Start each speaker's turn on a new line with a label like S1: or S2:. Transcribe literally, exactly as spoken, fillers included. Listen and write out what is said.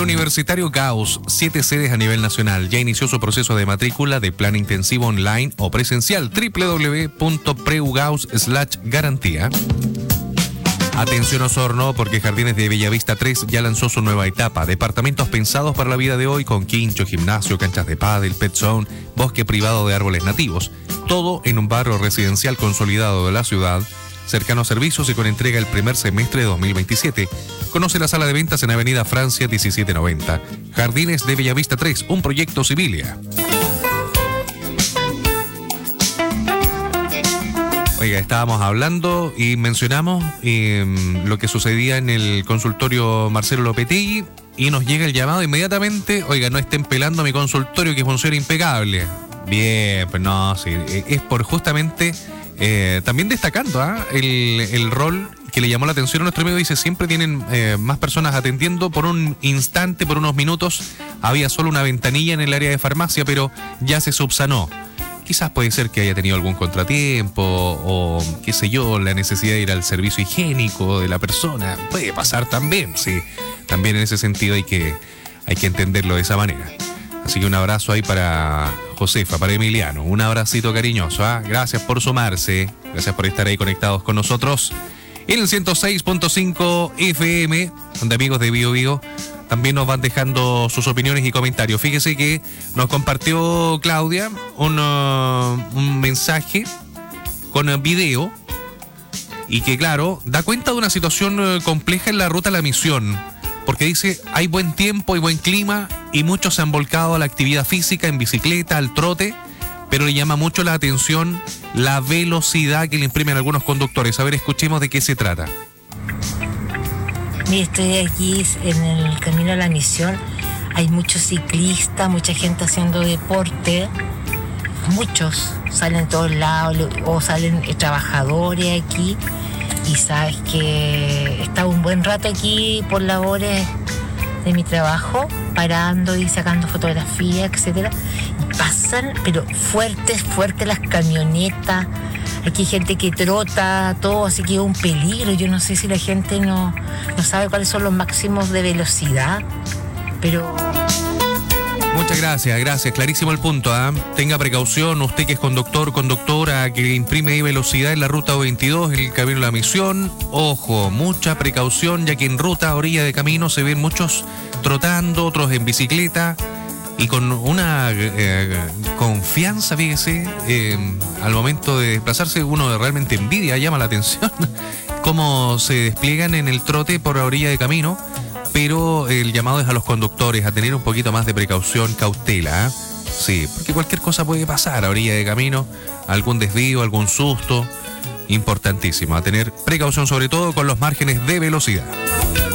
S1: Preuniversitario Gauss, siete sedes a nivel nacional. Ya inició su proceso de matrícula de plan intensivo online o presencial. doble u doble u doble u punto preugaus slash garantía. Atención Osorno, porque Jardines de Bellavista tres ya lanzó su nueva etapa. Departamentos pensados para la vida de hoy con quincho, gimnasio, canchas de pádel, pet zone, bosque privado de árboles nativos. Todo en un barrio residencial consolidado de la ciudad, cercano a servicios y con entrega el primer semestre de dos mil veintisiete. Conoce la sala de ventas en Avenida Francia diecisiete noventa. Jardines de Bellavista tres, un proyecto Civilia. Oiga, estábamos hablando y mencionamos eh, lo que sucedía en el consultorio Marcelo Lopetegui y nos llega el llamado inmediatamente. Oiga, no estén pelando mi consultorio que funciona impecable. Bien, pues no, sí, es por justamente eh, también destacando ¿eh? el, el rol que le llamó la atención a nuestro amigo. Dice, siempre tienen eh, más personas atendiendo. Por un instante, por unos minutos, había solo una ventanilla en el área de farmacia, pero ya se subsanó. Quizás puede ser que haya tenido algún contratiempo o, qué sé yo, la necesidad de ir al servicio higiénico de la persona. Puede pasar también, sí. También en ese sentido hay que, hay que entenderlo de esa manera. Así que un abrazo ahí para Josefa, para Emiliano. Un abracito cariñoso. ¿eh? Gracias por sumarse. Gracias por estar ahí conectados con nosotros en el ciento seis punto cinco F M, donde amigos de Bio Bio también nos van dejando sus opiniones y comentarios. Fíjese que nos compartió Claudia un, uh, un mensaje con uh, video y que, claro, da cuenta de una situación uh, compleja en la ruta a la misión, porque dice, hay buen tiempo y buen clima y muchos se han volcado a la actividad física, en bicicleta, al trote, pero le llama mucho la atención la velocidad que le imprimen algunos conductores. A ver, escuchemos de qué se trata.
S2: Mira, estoy aquí en el camino a la misión. Hay muchos ciclistas, mucha gente haciendo deporte. Muchos salen de todos lados o salen trabajadores aquí. Y sabes que he estado un buen rato aquí por labores de mi trabajo, parando y sacando fotografías, etcétera. Y pasan, pero fuertes, fuertes las camionetas. Aquí hay gente que trota, todo, así que es un peligro. Yo no sé si la gente no, no sabe cuáles son los máximos de velocidad, pero...
S1: Muchas gracias, gracias. Clarísimo el punto. ¿eh? Tenga precaución, usted que es conductor, conductora, que imprime ahí velocidad en la ruta veintidós, en el camino de la misión. Ojo, mucha precaución, ya que en ruta a orilla de camino se ven muchos trotando, otros en bicicleta. Y con una eh, confianza, fíjese, eh, al momento de desplazarse, uno realmente envidia, llama la atención cómo se despliegan en el trote por la orilla de camino, pero el llamado es a los conductores a tener un poquito más de precaución, cautela, ¿eh? Sí, porque cualquier cosa puede pasar a orilla de camino, algún desvío, algún susto, importantísimo, a tener precaución sobre todo con los márgenes de velocidad.